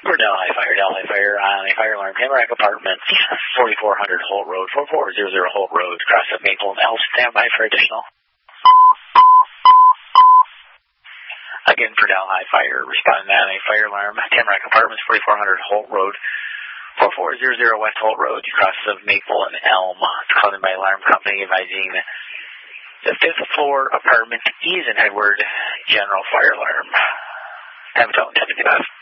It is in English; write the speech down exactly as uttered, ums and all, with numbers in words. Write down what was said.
For Delhi Fire, Delhi Fire on a fire alarm, Tamarack Apartments, forty-four hundred Holt Road, four four zero zero Holt Road, cross of Maple and Elm, stand by for additional. Again, for Delhi Fire, responding on a fire alarm, Tamarack Apartments, forty-four hundred Holt Road, four four zero zero West Holt Road, cross of Maple and Elm, calling by alarm company advising the fifth floor apartment is an Edward general fire alarm. Time to tell, ten fifty-five.